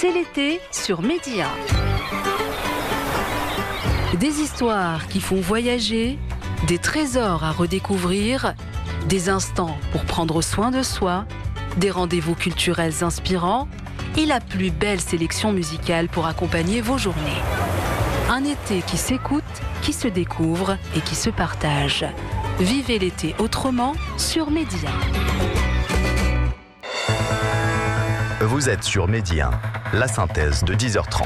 C'est l'été sur Média. Des histoires qui font voyager, des trésors à redécouvrir, des instants pour prendre soin de soi, des rendez-vous culturels inspirants et la plus belle sélection musicale pour accompagner vos journées. Un été qui s'écoute, qui se découvre et qui se partage. Vivez l'été autrement sur Média. Vous êtes sur Média, la synthèse de 10h30.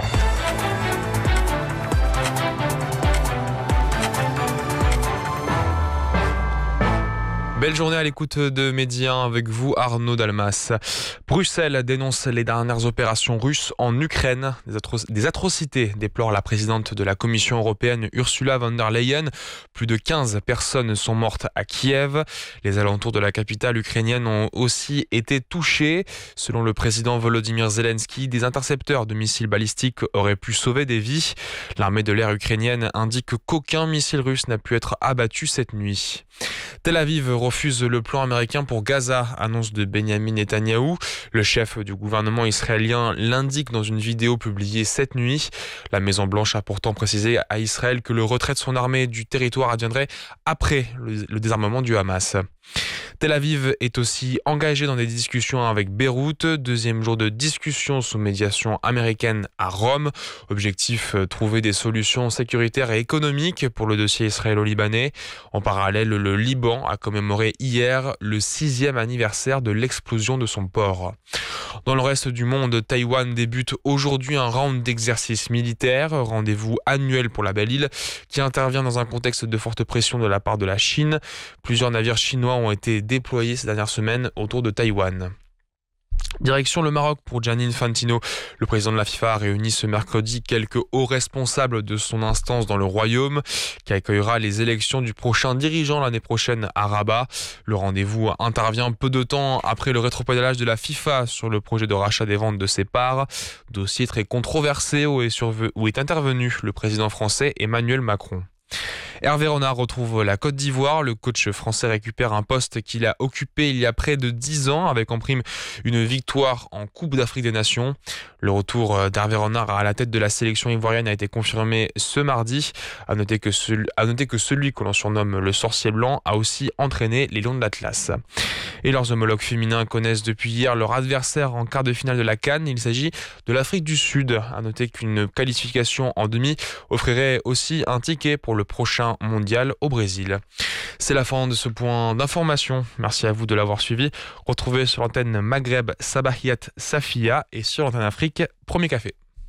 Belle journée à l'écoute de Média avec vous, Arnaud Dalmas. Bruxelles dénonce les dernières opérations russes en Ukraine. Des atrocités, déplore la présidente de la Commission européenne, Ursula von der Leyen. Plus de 15 personnes sont mortes à Kiev. Les alentours de la capitale ukrainienne ont aussi été touchés. Selon le président Volodymyr Zelensky, des intercepteurs de missiles balistiques auraient pu sauver des vies. L'armée de l'air ukrainienne indique qu'aucun missile russe n'a pu être abattu cette nuit. Tel Aviv refuse le plan américain pour Gaza, annonce de Benjamin Netanyahou. Le chef du gouvernement israélien l'indique dans une vidéo publiée cette nuit. La Maison-Blanche a pourtant précisé à Israël que le retrait de son armée du territoire adviendrait après le désarmement du Hamas. Tel Aviv est aussi engagé dans des discussions avec Beyrouth. Deuxième jour de discussion sous médiation américaine à Rome. Objectif, trouver des solutions sécuritaires et économiques pour le dossier israélo-libanais. En parallèle, le Liban a commémoré hier le 6e anniversaire de l'explosion de son port. Dans le reste du monde, Taïwan débute aujourd'hui un round d'exercices militaires, rendez-vous annuel pour la belle île, qui intervient dans un contexte de forte pression de la part de la Chine. Plusieurs navires chinois ont été déployés ces dernières semaines autour de Taïwan. Direction le Maroc pour Gianni Infantino. Le président de la FIFA a réuni ce mercredi quelques hauts responsables de son instance dans le royaume, qui accueillera les élections du prochain dirigeant l'année prochaine à Rabat. Le rendez-vous intervient peu de temps après le rétropédalage de la FIFA sur le projet de rachat des ventes de ses parts. Dossier très controversé où est intervenu le président français Emmanuel Macron. Hervé Renard retrouve la Côte d'Ivoire. Le coach français récupère un poste qu'il a occupé il y a près de 10 ans avec en prime une victoire en Coupe d'Afrique des Nations. Le retour d'Hervé Renard à la tête de la sélection ivoirienne a été confirmé ce mardi. À noter que celui que l'on surnomme le sorcier blanc a aussi entraîné les Lions de l'Atlas. Et leurs homologues féminins connaissent depuis hier leur adversaire en quart de finale de la CAN. Il s'agit de l'Afrique du Sud. À noter qu'une qualification en demi offrirait aussi un ticket pour le prochain mondial au Brésil. C'est la fin de ce point d'information. Merci à vous de l'avoir suivi. Retrouvez sur l'antenne Maghreb Sabahiyat Safia et sur l'antenne Afrique Premier Café.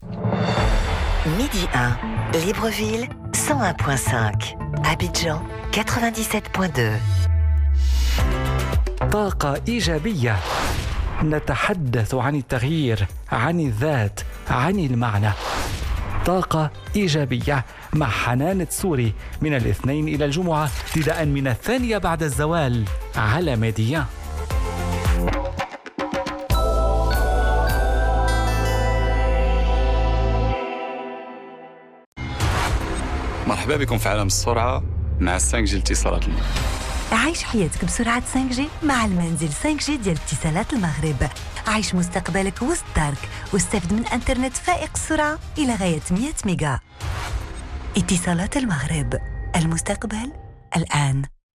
Midi 1, Libreville 101.5, Abidjan 97.2. طاقة إيجابية. نتحدث عن التغيير، عن الذات، عن المعنى. طاقة إيجابية مع حنان السوري من الاثنين إلى الجمعة ابتداء من 2:00 بعد الزوال على ميديا. مرحبا بكم في عالم السرعة مع 5G اتصالات المغرب. عيش حياتك بسرعة 5G مع المنزل 5G ديال اتصالات المغرب. عيش مستقبلك وسط دارك واستفد من انترنت فائق السرعة إلى غاية 100 ميجا. اتصالات المغرب، المستقبل الآن.